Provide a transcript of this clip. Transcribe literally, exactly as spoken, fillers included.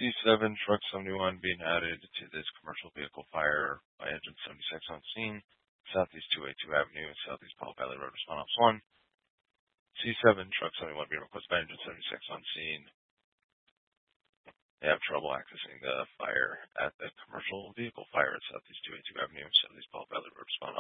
C seven Truck seventy-one being added to this commercial vehicle fire by engine seventy-six on scene. Southeast two eighty-two Avenue, Southeast Paul Valley Road, response one. C seven Truck seventy-one being requested by engine seventy-six on scene. They have trouble accessing the fire at the commercial vehicle fire at Southeast two eighty-two Avenue, Southeast Paul Valley Road, response